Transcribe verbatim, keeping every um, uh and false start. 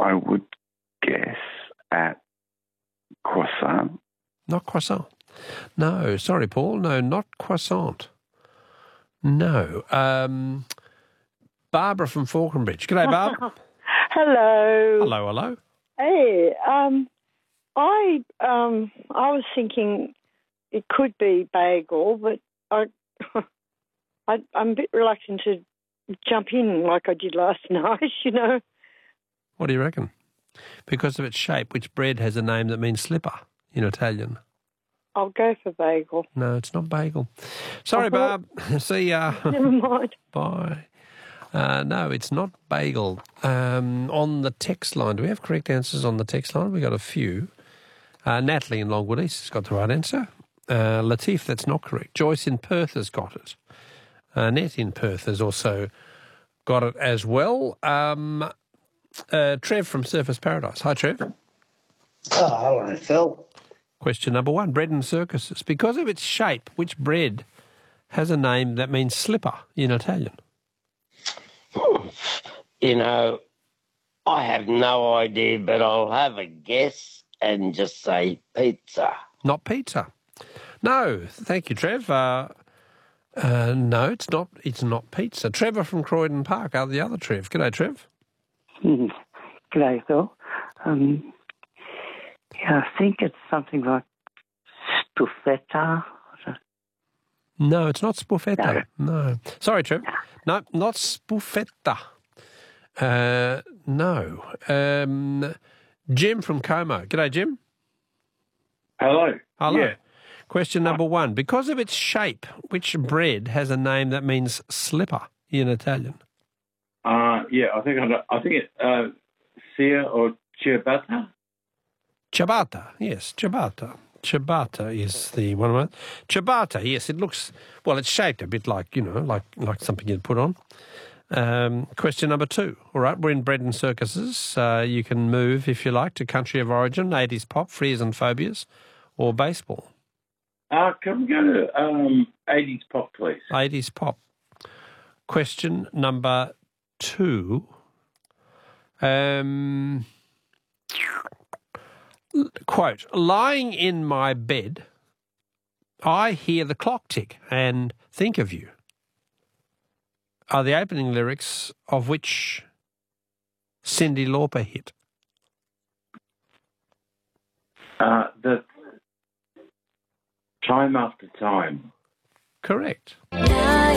I would guess at croissant. Not croissant. No, sorry, Paul. No, not croissant. No. Um, Barbara from Falconbridge. G'day, Barb. Hello. Hello, hello. Hey, um, I um, I was thinking it could be bagel, but I, I I'm a bit reluctant to jump in like I did last night. You know. What do you reckon? Because of its shape, which bread has a name that means slipper in Italian? I'll go for bagel. No, it's not bagel. Sorry, thought... Barb. See ya. Never mind. Bye. Uh, no, it's not bagel. Um, on the text line, do we have correct answers on the text line? We've got a few. Uh, Natalie in Longwood East has got the right answer. Uh, Latif, that's not correct. Joyce in Perth has got it. Uh, Net in Perth has also got it as well. Um, uh, Trev from Surfers Paradise. Hi, Trev. Oh, hello, Phil. Question number one, bread and circuses. Because of its shape, which bread has a name that means slipper in Italian? You know, I have no idea, but I'll have a guess and just say pizza. Not pizza. No, thank you, Trev. Uh, uh, no, it's not. It's not pizza. Trevor from Croydon Park. Are the other Trev? G'day, Trev. Mm. G'day, Phil. Um, yeah, I think it's something like stuffetta. No, it's not spuffetta. No. no. Sorry, Trev. No, not spuffetta. Uh, no. Um, Jim from Como. G'day, Jim. Hello. Hello. Yeah. Question number one. Because of its shape, which bread has a name that means slipper in Italian? Uh, yeah, I think I, I think it uh, sia or ciabatta. Ciabatta, yes, ciabatta. Ciabatta is the one of them. Ciabatta, yes, it looks, well, it's shaped a bit like, you know, like like something you'd put on. Um, question number two. All right, we're in bread and circuses. Uh, you can move, if you like, to country of origin, eighties pop, fears and phobias, or baseball. Uh, can we go to um, eighties pop, please? eighties pop. Question number two. Um, quote, lying in my bed, I hear the clock tick and think of you. Are the opening lyrics of which Cyndi Lauper hit? Uh, the Time After Time. Correct. Now